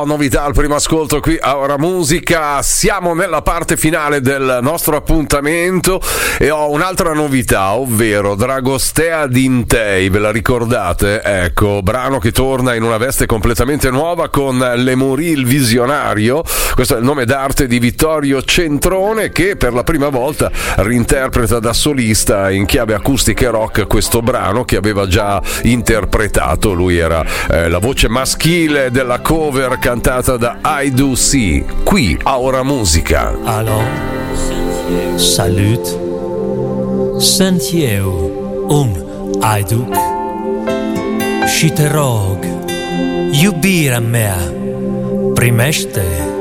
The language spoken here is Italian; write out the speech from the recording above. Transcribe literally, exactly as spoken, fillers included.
novità al primo ascolto qui a Ora Musica. Siamo nella parte finale del nostro appuntamento e ho un'altra novità, ovvero Dragostea Dintei, ve la ricordate? Ecco, brano che torna in una veste completamente nuova con Lemuri il Visionario. Questo è il nome d'arte di Vittorio Centrone, che per la prima volta reinterpreta da solista in chiave acustica e rock questo brano che aveva già interpretato. Lui era eh, la voce maschile della cover cantata da I Do See, qui a Ora Musica. Alors, salut, sentieu un Aiduk, și te rog, iubirea mea, primește